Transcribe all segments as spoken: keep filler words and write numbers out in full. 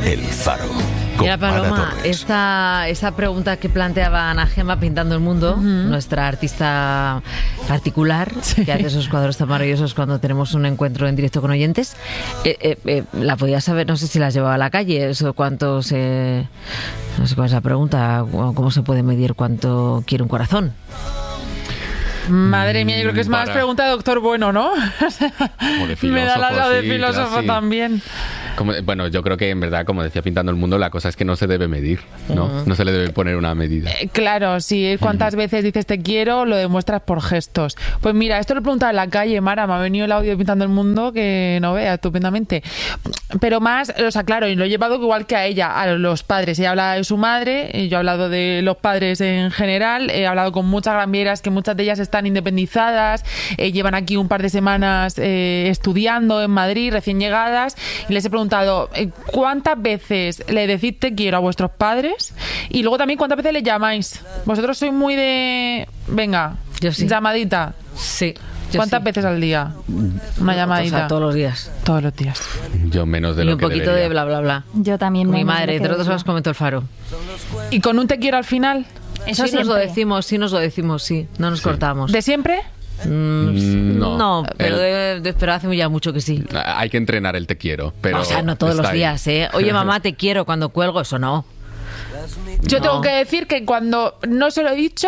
El Faro. Mira, Paloma, esta, esta pregunta que planteaba Ana Gemma pintando el mundo, uh-huh. nuestra artista particular, sí. que hace esos cuadros tan maravillosos cuando tenemos un encuentro en directo con oyentes, eh, eh, eh, la podía saber, no sé si las llevaba a la calle, eso cuánto se... No sé cuál es la pregunta, cómo se puede medir cuánto quiere un corazón. Madre mía, yo creo que es más Para. pregunta de doctor bueno, ¿no? Como de filósofo, me da la lado de sí, filósofo casi. también. Como, bueno, yo creo que en verdad, como decía Pintando el Mundo, la cosa es que no se debe medir, ¿no? Uh-huh. No se le debe poner una medida. Eh, claro, sí. ¿Cuántas uh-huh. veces dices te quiero? Lo demuestras por gestos. Pues mira, esto lo he preguntado en la calle, Mara. Me ha venido el audio de Pintando el Mundo que no vea estupendamente. Pero más, o sea, claro, y lo he llevado igual que a ella, a los padres. Ella habla de su madre, yo he hablado de los padres en general. He hablado con muchas granvieras que muchas de ellas están independizadas, eh, llevan aquí un par de semanas eh, estudiando en Madrid, recién llegadas, y les he preguntado eh, ¿cuántas veces le decís te quiero a vuestros padres? Y luego también ¿cuántas veces le llamáis? Vosotros sois muy de... Venga, yo sí. llamadita. Sí. ¿Cuántas sí. veces al día? Una llamadita. O sea, todos los días. Todos los días. Yo menos de y lo un que poquito debería. de bla, bla, bla. Yo también. Mi madre, entre otras cosas comentó el Faro. ¿Y con un te quiero al final? Eso sí siempre. Nos lo decimos, sí nos lo decimos, sí. No nos sí. cortamos. ¿De siempre? Mm, no, no, pero, el, de, pero hace ya mucho que sí. Hay que entrenar el te quiero, pero o sea, no todos los días, ¿eh? Oye, mamá, te quiero cuando cuelgo, eso no. Yo no. tengo que decir que cuando no se lo he dicho,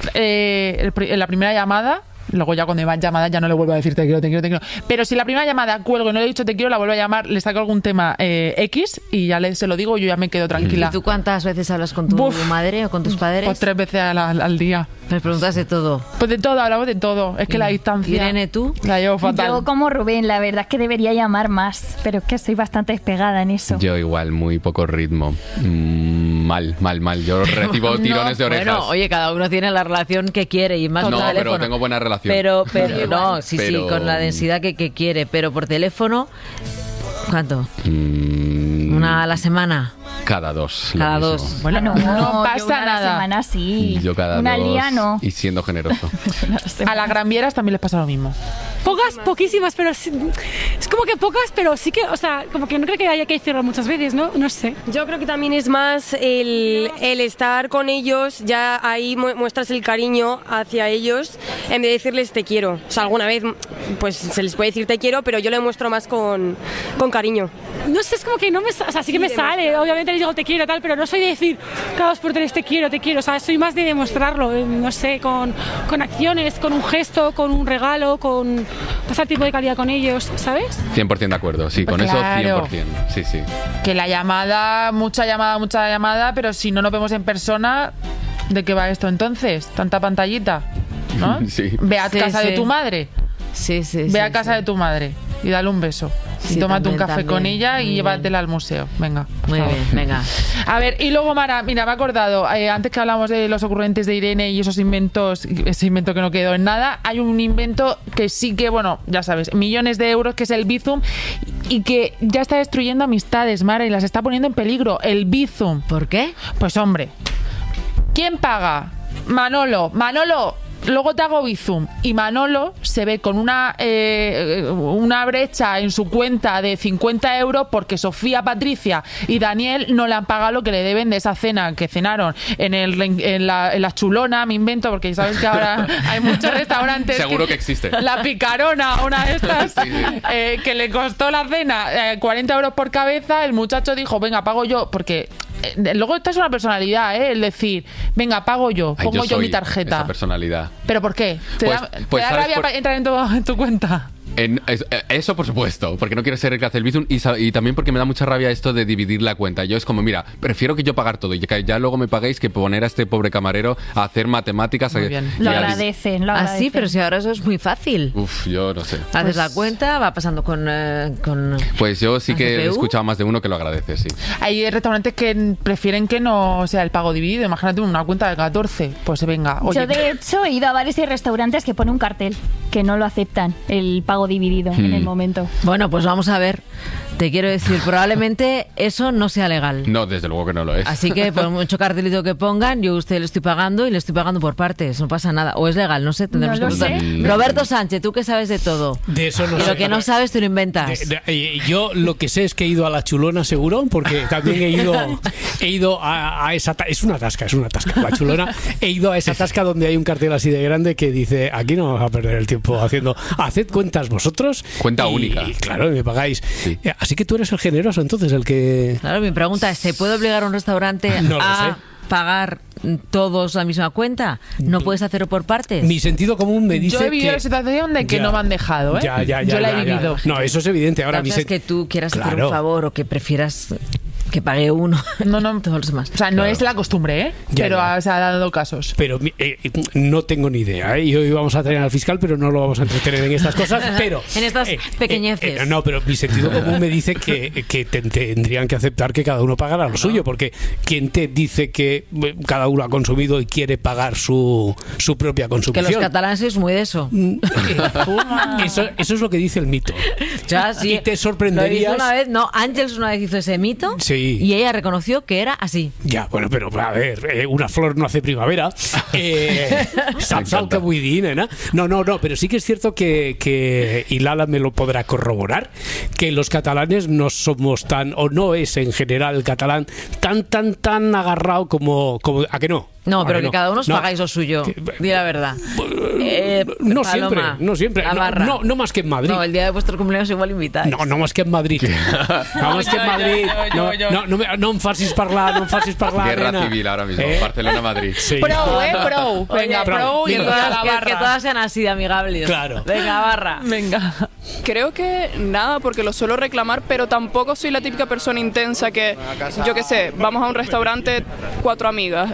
eh, el, en la primera llamada, luego ya cuando van llamadas ya no le vuelvo a decir te quiero, te quiero, te quiero. Pero si la primera llamada cuelgo y no le he dicho te quiero, la vuelvo a llamar, le saco algún tema eh, X y ya le, se lo digo y yo ya me quedo tranquila. ¿Y tú cuántas veces hablas con tu Buf, madre o con tus padres? Pues tres veces al, al, al día. Me preguntas de todo. Pues de todo, hablamos de todo. Es que la distancia... Irene, ¿tú? La llevo fatal. Yo como Rubén, la verdad es que debería llamar más, pero es que soy bastante despegada en eso. Yo igual, muy poco ritmo. Mm, mal, mal, mal. Yo recibo tirones no, de orejas. Bueno, oye, cada uno tiene la relación que quiere y más no, por pero teléfono. tengo buena relación. Pero, pero no, sí, pero... sí, con la densidad que, que quiere. Pero por teléfono, ¿cuánto? Mm... ¿Una a la semana? Cada dos. Cada dos. Bueno, no, no pasa yo una nada. A la semana sí. Yo cada una dos. Lía no. Y siendo generoso. A las granvieras también les pasa lo mismo. Pocas, poquísimas, pero sí, es como que pocas, pero sí que, o sea, como que no creo que haya que decirlo muchas veces, ¿no? No sé. Yo creo que también es más el, el estar con ellos, ya ahí muestras el cariño hacia ellos, en vez de decirles te quiero. O sea, alguna vez pues se les puede decir te quiero, pero yo lo muestro más con, con cariño. No sé, es como que no me, o sea, sí que me sale, obviamente les digo te quiero tal, pero no soy de decir cada dos por tres te quiero, te quiero, o sea, soy más de demostrarlo, no sé, con, con acciones, con un gesto, con un regalo, con pasar tiempo de calidad con ellos, ¿sabes? cien por ciento de acuerdo, sí, con claro. eso cien por ciento, sí, sí. Que la llamada, mucha llamada, mucha llamada, pero si no nos vemos en persona, ¿de qué va esto entonces? Tanta pantallita, ¿no? Sí. Ve a sí, casa sí. de tu madre. Sí, sí, Ve sí, a casa sí. de tu madre y dale un beso. Sí, y tómate también, un café también. con ella Muy y bien. llévatela al museo. Venga. Muy favor. bien, venga. A ver, y luego, Mara, mira, me he acordado, eh, antes que hablamos de los ocurrentes de Irene y esos inventos, ese invento que no quedó en nada, hay un invento que sí que, bueno, ya sabes, millones de euros, que es el Bizum, y que ya está destruyendo amistades, Mara, y las está poniendo en peligro. El Bizum. ¿Por qué? Pues hombre, ¿quién paga? Manolo. Manolo, luego te hago Bizum. Y Manolo se ve con una eh, una brecha en su cuenta de cincuenta euros porque Sofía, Patricia y Daniel no le han pagado lo que le deben de esa cena que cenaron en, el, en, la, en la Chulona, me invento, porque sabes que ahora hay muchos restaurantes. Seguro que, que existe. La Picarona, una de estas, sí, sí. Eh, que le costó la cena eh, cuarenta euros por cabeza. El muchacho dijo, venga, pago yo, porque... Eh, luego esta es una personalidad, ¿eh? El decir, venga, pago yo, Ay, pongo yo, yo soy mi tarjeta. Esa personalidad. ¿Pero por qué? ¿Te Pues- da, pues, te da ¿sabes rabia por- para entrar en tu, en tu cuenta? En, es, eso por supuesto, porque no quiero ser el que hace el Bizum y, y también porque me da mucha rabia esto de dividir la cuenta. Yo es como, mira, prefiero que yo pagar todo y que ya luego me paguéis que poner a este pobre camarero a hacer matemáticas. Muy a, bien. y Lo a- agradecen, lo Ah, agradecen. sí, pero si ahora eso es muy fácil. Uf, yo no sé. Haces Pues- la cuenta, va pasando con... eh, con Pues yo sí ¿La que C P U? he escuchado más de uno que lo agradece, sí. Hay restaurantes que prefieren que no sea el pago dividido. Imagínate una cuenta de catorce. Pues venga, oye. Yo de hecho he ido a bares y restaurantes que pone un cartel. que no lo aceptan, el pago dividido hmm. en el momento. Bueno, pues vamos a ver. Te quiero decir, probablemente eso no sea legal. No, desde luego que no lo es. Así que por mucho cartelito que pongan, yo a usted le estoy pagando y le estoy pagando por partes. No pasa nada. O es legal, no sé. Tendremos no que lo sé. Roberto Sánchez, tú que sabes de todo. De eso no y sé. lo que no sabes, te lo inventas. De, de, yo lo que sé es que he ido a la Chulona, seguro, porque también he ido, he ido a, a esa... Es una tasca, es una tasca. La Chulona. He ido a esa tasca donde hay un cartel así de grande que dice, aquí no vamos a perder el tiempo haciendo... Haced cuentas vosotros. Cuenta y, única. Y claro, me pagáis. Sí. Así que tú eres el generoso, entonces, el que... Claro, mi pregunta es, ¿se puede obligar a un restaurante no a sé. pagar todos la misma cuenta? ¿No puedes hacerlo por partes? Mi sentido común me dice que... Yo he vivido que... la situación de que ya, no me han dejado, ¿eh? Ya, ya, ya, Yo la ya, he vivido. Ya. No, eso es evidente. Ahora, la mi cosa sen... es que tú quieras claro. hacer un favor o que prefieras que pague uno. No, no. Todos los demás. O sea, no claro. es la costumbre, ¿eh? Ya, pero ya. se ha dado casos. Pero eh, no tengo ni idea, ¿eh? Y hoy vamos a traer al fiscal, pero no lo vamos a entretener en estas cosas. Pero en estas eh, pequeñeces. Eh, eh, no, pero mi sentido común me dice que, que te, tendrían que aceptar que cada uno pagara lo no. suyo, porque quien te dice que cada uno ha consumido y quiere pagar su, su propia consumición. Que los catalanes es muy de eso. eso. Eso es lo que dice el mito. Ya, sí. Y te sorprenderías. Lo hizo una vez, no, Ángels una vez hizo ese mito. Sí. Y ella reconoció que era así. Ya, bueno, pero a ver, eh, una flor no hace primavera. Eh, saps el que vull dir, nena? No, no, no, pero sí que es cierto que, que, y Lala me lo podrá corroborar, que los catalanes no somos tan, o no es en general el catalán tan, tan, tan agarrado como, como ¿a que no? No, pero que no. cada uno os no. pagáis lo suyo. Di la verdad. Eh, no Paloma, siempre, no siempre. No, no, no más que en Madrid. No, el día de vuestro cumpleaños igual invitáis. No, no más que en Madrid. No más que en Madrid. No, no, no, no, no em facis parlar, no em facis parlar. Guerra nena. civil ahora mismo. ¿Eh? Barcelona-Madrid. Sí. Pro, eh, pro. Venga, Oye, pro y que, toda todas, la que, barra. que todas sean así de amigables. Claro. Venga, barra. Venga. Creo que nada, porque lo suelo reclamar, pero tampoco soy la típica persona intensa que, yo qué sé, vamos a un restaurante cuatro amigas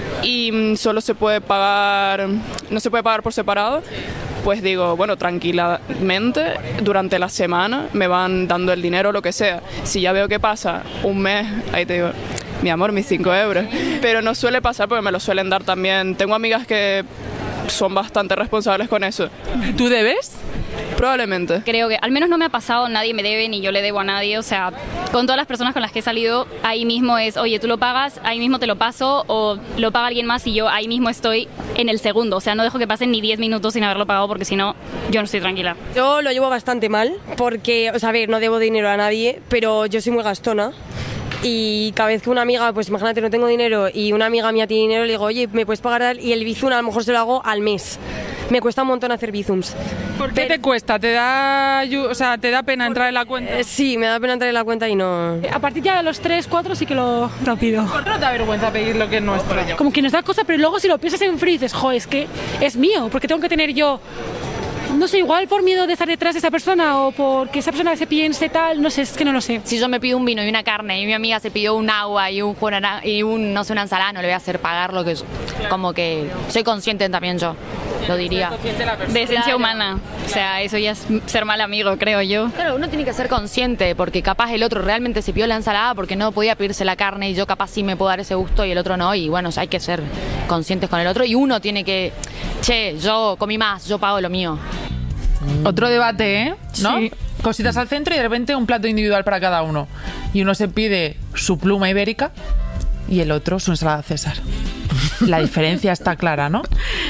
y solo se puede pagar, no se puede pagar por separado. Pues digo, bueno, tranquilamente, durante la semana me van dando el dinero, lo que sea. Si ya veo que pasa un mes, ahí te digo, mi amor, mis cinco euros. Pero no suele pasar porque me lo suelen dar también. Tengo amigas que son bastante responsables con eso. ¿Tú debes? Probablemente. Creo que al menos no me ha pasado, nadie me debe ni yo le debo a nadie, o sea, con todas las personas con las que he salido, ahí mismo es, oye, tú lo pagas, ahí mismo te lo paso, o lo paga alguien más y yo ahí mismo estoy en el segundo, o sea, no dejo que pasen ni diez minutos sin haberlo pagado porque si no, yo no estoy tranquila. Yo lo llevo bastante mal porque, o sea, a ver, no debo dinero a nadie, pero yo soy muy gastona. Y cada vez que una amiga, pues imagínate, no tengo dinero y una amiga mía tiene dinero, le digo, oye, ¿me puedes pagar? Y el bizum a lo mejor se lo hago al mes. Me cuesta un montón hacer bizums. ¿Por qué te cuesta? ¿Te da, o sea, te da pena entrar en la cuenta? Eh, sí, me da pena entrar en la cuenta y no... A partir ya de los tres, cuatro sí que lo, lo pido. ¿Por qué no te da vergüenza pedir lo que es nuestro? Como que nos da cosa, pero luego si lo piensas en frío dices, jo, es que es mío, porque tengo que tener yo... No sé, igual por miedo de estar detrás de esa persona o porque esa persona se piense tal, no sé, es que no lo sé. Si yo me pido un vino y una carne y mi amiga se pidió un agua y un, y un no sé, una ensalada, no le voy a hacer pagar lo que yo. Como que soy consciente también yo, lo diría. De esencia humana, o sea, eso ya es ser mal amigo, creo yo. Claro, uno tiene que ser consciente porque capaz el otro realmente se pidió la ensalada porque no podía pedirse la carne y yo capaz sí me puedo dar ese gusto y el otro no, y bueno, hay que ser conscientes con el otro y uno tiene que, che, yo comí más, yo pago lo mío. Otro debate, ¿eh? ¿No? Sí. Cositas al centro y de repente un plato individual para cada uno. Y uno se pide su pluma ibérica y el otro su ensalada César. La diferencia está clara, ¿no?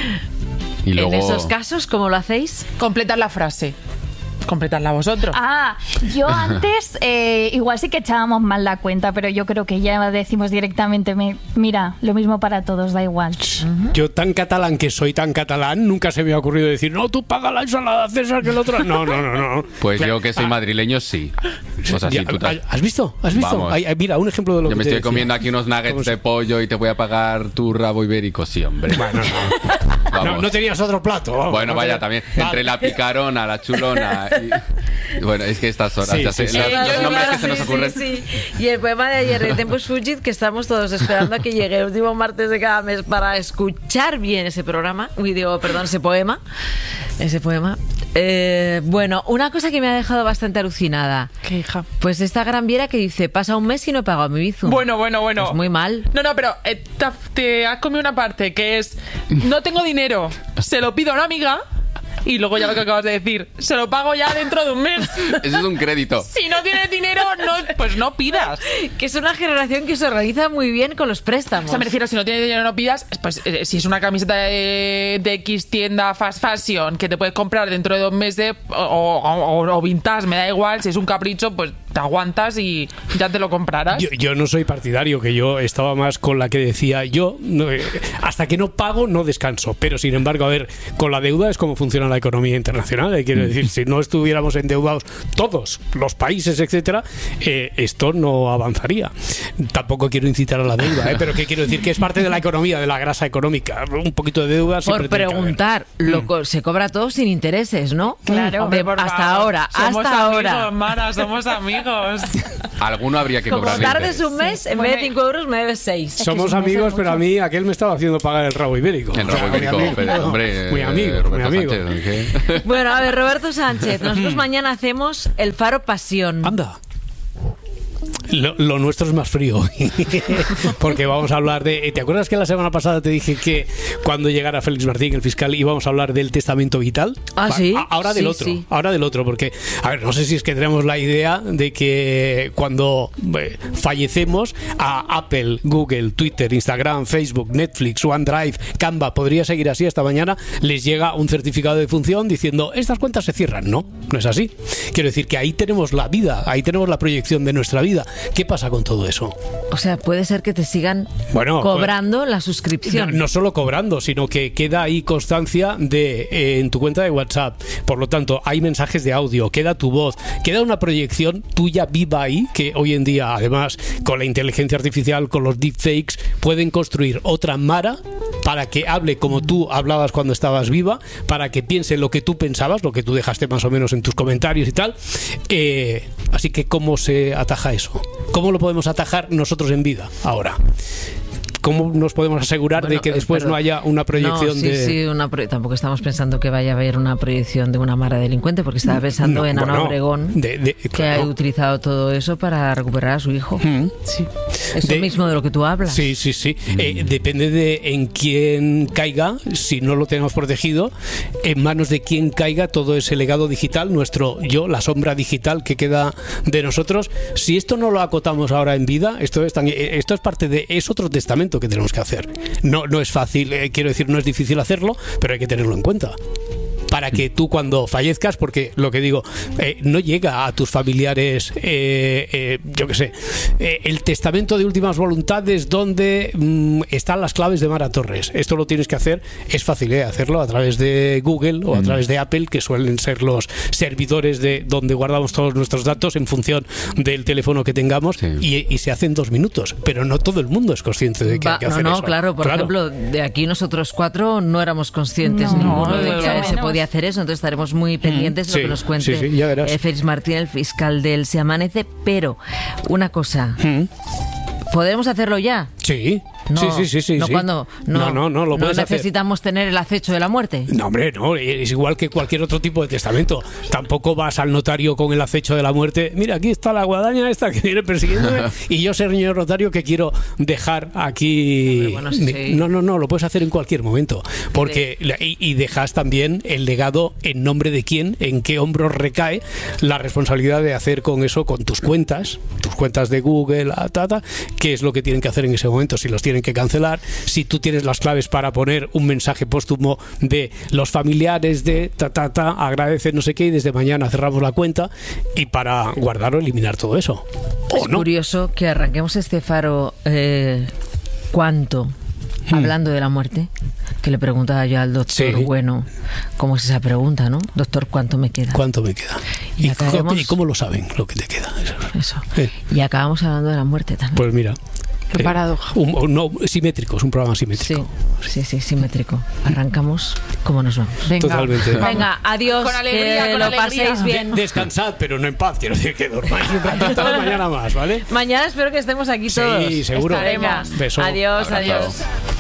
Y luego... En esos casos, ¿cómo lo hacéis? Completar la frase. Completarla vosotros. Ah, yo antes eh, igual sí que echábamos mal la cuenta, pero yo creo que ya decimos directamente, me, mira, lo mismo para todos, da igual. Uh-huh. Yo tan catalán que soy tan catalán, nunca se me ha ocurrido decir, no, tú paga la ensalada César que el otro... No, no, no, no. Pues claro. yo que soy madrileño, sí. O sea, Ya, sí, tú te... ¿Has visto? ¿Has visto? Ay, ay, mira, un ejemplo de lo yo que me te estoy decía. comiendo aquí unos nuggets de pollo y te voy a pagar tu rabo ibérico, sí, hombre. Bueno, no. Vamos. No, no tenías otro plato. Vamos, Bueno, no vaya, te... también. Vale. Entre la picarona, la chulona y... Bueno, es que estas horas, Sí, ya sí, sé, sí. los, Sí, los yo nombres que Sí, se nos sí, ocurren. sí. Y el poema de ayer de Tempus Fugit, que estamos todos esperando a que llegue el último martes de cada mes para escuchar bien ese programa. Uy, digo, perdón, ese poema. Ese poema. Eh, bueno, una cosa que me ha dejado bastante alucinada. ¿Qué hija? Pues esta gran viera que dice, pasa un mes y no he pagado mi bizum. Bueno, bueno, bueno. Pues muy mal. No, no, pero eh, te, te has comido una parte que es, no tengo dinero, se lo pido a una amiga y luego ya lo que acabas de decir, se lo pago ya dentro de un mes. Eso es un crédito. Si no tienes dinero, no, pues no pidas. Que es una generación que se organiza muy bien con los préstamos. O sea, me refiero, si no tienes dinero no pidas, pues eh, si es una camiseta de, de X tienda fast fashion que te puedes comprar dentro de dos meses o, o, o vintage, me da igual, si es un capricho, pues te aguantas y ya te lo comprarás. Yo, yo no soy partidario, que yo estaba más con la que decía yo, no, eh, hasta que no pago no descanso, pero sin embargo, a ver, con la deuda es como funciona la economía internacional, eh, quiero decir, si no estuviéramos endeudados todos los países, etcétera, eh, esto no avanzaría. Tampoco quiero incitar a la deuda, eh, pero que quiero decir que es parte de la economía, de la grasa económica, un poquito de deuda siempre. Por preguntar, lo co- se cobra todo sin intereses, ¿no? Claro. De- Hombre, hasta favor. ahora, Somos hasta amigos, ahora. Mara, somos amigos. Alguno habría que Como cobrar. tardes un mes, en vez de cinco euros me debes seis. Somos amigos, pero a mí aquel me estaba haciendo pagar el rabo ibérico. El rabo O sea, muy ibérico, amigo. pero, hombre, muy eh, amigo, Roberto muy amigo. Sánchez, ¿qué? Bueno, a ver, Roberto Sánchez, nosotros mañana hacemos el Faro Pasión. Anda. Lo, lo nuestro es más frío porque vamos a hablar de... ¿Te acuerdas que la semana pasada te dije que cuando llegara Félix Martín, el fiscal, íbamos a hablar del testamento vital? Ah, ¿sí? A- ahora del Sí, otro, sí. ahora del otro, porque, a ver, no sé si es que tenemos la idea de que cuando eh, fallecemos a Apple, Google, Twitter, Instagram, Facebook, Netflix, OneDrive, Canva, podría seguir así hasta mañana, les llega un certificado de función diciendo estas cuentas se cierran. No, no es así. Quiero decir que ahí tenemos la vida, ahí tenemos la proyección de nuestra vida. ¿Qué pasa con todo eso? O sea, puede ser que te sigan Bueno, cobrando la No, suscripción. no solo cobrando, sino que queda ahí constancia de eh, en tu cuenta de WhatsApp. Por lo tanto, hay mensajes de audio, queda tu voz, queda una proyección tuya viva ahí, que hoy en día, además, con la inteligencia artificial, con los deepfakes, pueden construir otra Mara para que hable como tú hablabas cuando estabas viva, para que piense lo que tú pensabas, lo que tú dejaste más o menos en tus comentarios y tal. Eh, así que, ¿cómo se ataja eso? ¿Cómo lo podemos atajar nosotros en vida ahora? ¿Cómo nos podemos asegurar Bueno, de que después pero- no haya una proyección no, sí, de... sí, una pro- tampoco estamos pensando que vaya a haber una proyección de una Mara delincuente, porque estaba pensando No, en Ana bueno, Obregón, de- de- que claro. ha utilizado todo eso para recuperar a su hijo. Mm. Sí. Eso De- mismo de lo que tú hablas. Sí, sí, sí. Eh, depende de en quién caiga, si no lo tenemos protegido, en manos de quién caiga todo ese legado digital, nuestro yo, la sombra digital que queda de nosotros. Si esto no lo acotamos ahora en vida, esto es, tan- eh, esto es parte de... es otro testamento que tenemos que hacer. No, no es fácil, eh, quiero decir, no es difícil hacerlo, pero hay que tenerlo en cuenta. Para que tú cuando fallezcas, porque lo que digo, eh, no llega a tus familiares, eh, eh, yo qué sé, eh, el testamento de últimas voluntades donde mm, están las claves de Mara Torres. Esto lo tienes que hacer, es fácil eh, hacerlo a través de Google o a través de Apple, que suelen ser los servidores de donde guardamos todos nuestros datos en función del teléfono que tengamos, Sí. y, y se hace en dos minutos. Pero no todo el mundo es consciente de que Va- hay que no, hacer no, eso. claro, por ejemplo, de aquí nosotros cuatro no éramos conscientes No, ninguno no, de que mucho se menos. podía hacer eso, entonces estaremos muy pendientes de sí, lo que nos cuente sí, sí, ya verás. eh, Félix Martín, el fiscal del Se Amanece, pero una cosa, Mm. ¿podemos hacerlo ya? Sí, No, sí, sí, sí, sí. no sí. cuando no, no, no, no, lo puedes hacer. necesitamos tener el acecho de la muerte. No, hombre, no, es igual que cualquier otro tipo de testamento. Tampoco vas al notario con el acecho de la muerte. Mira, aquí está la guadaña esta que viene persiguiéndome y yo, señor notario, que quiero dejar aquí... Hombre, bueno, sí, sí. No, no, no, lo puedes hacer en cualquier momento. Porque y, y dejas también el legado en nombre de quién, en qué hombros recae la responsabilidad de hacer con eso, con tus cuentas, tus cuentas de Google, la tata, qué es lo que tienen que hacer en ese momento, si los tienen que cancelar, si tú tienes las claves para poner un mensaje póstumo de los familiares de ta ta ta, agradece no sé qué, y desde mañana cerramos la cuenta, y para guardar o eliminar todo eso. Es ¿O no? curioso que arranquemos este faro eh, ¿cuánto? Hmm. Hablando de la muerte, que le preguntaba yo al doctor, Sí. bueno, ¿cómo es esa pregunta, no? Doctor, ¿cuánto me queda? ¿Cuánto me queda? Y ¿Y, acabemos- cómo, y cómo lo saben lo que te queda? Eso. Eso. Eh, Y acabamos hablando de la muerte también. Pues mira. Qué eh, paradoja. un- un- no, simétrico, es un programa Sí, simétrico. sí, sí, simétrico. Arrancamos como nos vamos. Venga. Totalmente. Vamos. Venga, adiós, Con alegría, que con lo alegría. paséis bien. De- descansad, pero no en paz. Quiero decir que dormáis un ratito mañana más, ¿vale? Mañana espero que estemos aquí Sí, todos. seguro. Venga, Beso. adiós, Abrazo. adiós.